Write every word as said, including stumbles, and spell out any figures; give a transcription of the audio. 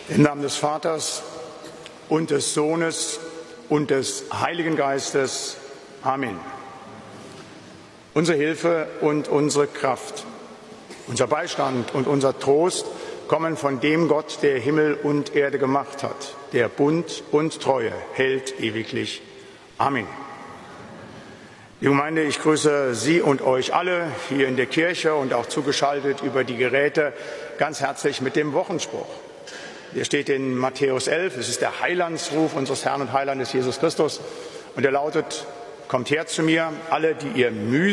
Im Namen des Vaters und des Sohnes und des Heiligen Geistes. Amen. Unsere Hilfe und unsere Kraft, unser Beistand und unser Trost kommen von dem Gott, der Himmel und Erde gemacht hat, der Bund und Treue hält ewiglich. Amen. Die Gemeinde, ich grüße Sie und euch alle hier in der Kirche und auch zugeschaltet über die Geräte ganz herzlich mit dem Wochenspruch. Der steht in Matthäus elf, es ist der Heilandsruf unseres Herrn und Heilandes Jesus Christus und er lautet: Kommt her zu mir, alle, die ihr mühselig